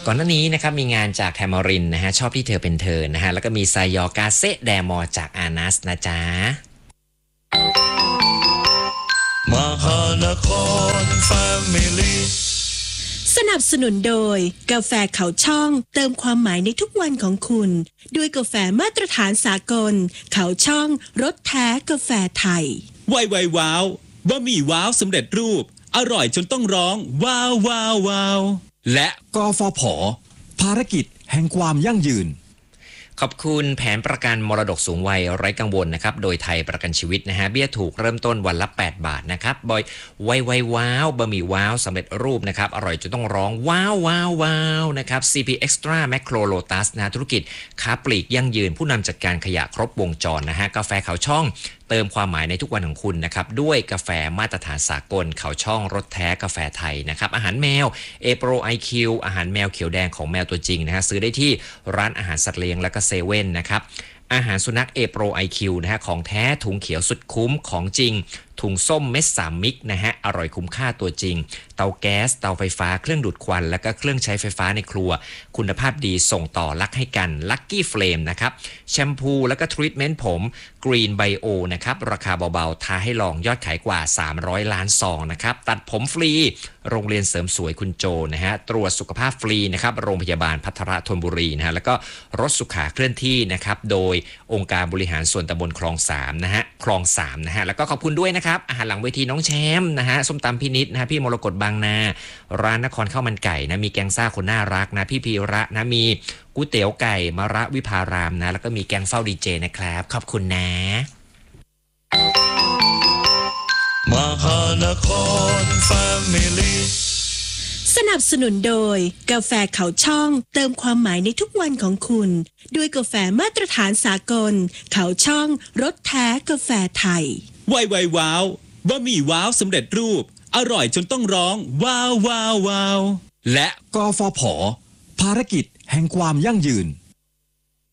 ก่อนหน้านี้นะครับมีงานจากแทมอรินนะฮะชอบที่เธอเป็นเธอนะฮะแล้วก็มีไซยอกาเซแดมอจากอานัสนะจ๊ะมหานครแฟมิลี่สนับสนุนโดยกาแฟเขาช่องเติมความหมายในทุกวันของคุณด้วยกาแฟมาตรฐานสากลเขาช่องรสแท้กาแฟไทยไวว้าวบะหมี่ว้าวสำเร็จรูปอร่อยจนต้องร้องว้าวว้าวว้าวและกฟผ.ภารกิจแห่งความยั่งยืนขอบคุณแผนประกันมรดกสูงวัยไร้กังวลนะครับโดยไทยประกันชีวิตนะฮะเบี้ยถูกเริ่มต้นวันละ8 บาทนะครับบอยไวว้าวบะหมี่ว้าวสำเร็จรูปนะครับอร่อยจนต้องร้องว้าวว้าวว้าวนะครับ CP Extra Macro Lotus นะธุรกิจค้าปลีกยั่งยืนผู้นำจัดการขยะครบวงจรนะฮะกาแฟเขาช่องเติมความหมายในทุกวันของคุณนะครับด้วยกาแฟมาตรฐานสากลเขาช่องรสแท้กาแฟไทยนะครับอาหารแมว A-Pro IQ อาหารแมวเขียวแดงของแมวตัวจริงนะฮะซื้อได้ที่ร้านอาหารสัตว์เลี้ยงและก็เซเว่นนะครับอาหารสุนัข A-Pro IQ นะฮะของแท้ถุงเขียวสุดคุ้มของจริงถุงส้มเม็ด3มิกนะฮะอร่อยคุ้มค่าตัวจริงเตาแก๊สเตาไฟฟ้าเครื่องดูดควันและก็เครื่องใช้ไฟฟ้าในครัวคุณภาพดีส่งต่อรักให้กัน Lucky Flame นะครับแชมพูและก็ทรีทเมนต์ผม Green Bio นะครับราคาเบาๆท้าให้ลองยอดขายกว่า300ล้านซองนะครับตัดผมฟรีโรงเรียนเสริมสวยคุณโจนะฮะตรวจสุขภาพฟรีนะครับโรงพยาบาลภัทรธนบุรีนะฮะแล้วก็รถสุขาเคลื่อนที่นะครับโดยองค์การบริหารส่วนตำบลคลอง3นะฮะคลอง3นะฮะแล้วก็ขอบคุณด้วยนะครับอาหารหลังเวทีน้องแชมป์นะฮะส้มตำพินิจนะฮะพี่มรกตบางนาร้านนครข้าวมันไก่นะมีแกงซ่าคนน่ารักนะพี่พีระนะมีก๋วยเตี๋ยวไก่มระวิภารามนะแล้วก็มีแกงเฝ้าดีเจนะครับขอบคุณนะมหานครแฟมิลี่สนับสนุนโดยกาแฟเขาช่องเติมความหมายในทุกวันของคุณด้วยกาแฟมาตรฐานสากลเขาช่องรสแท้กาแฟไทยไวว้าวบะหมี่ว้าวสำเร็จรูปอร่อยจนต้องร้องว้าวว้าวว้าวและกฟผ.ภารกิจแห่งความยั่งยืน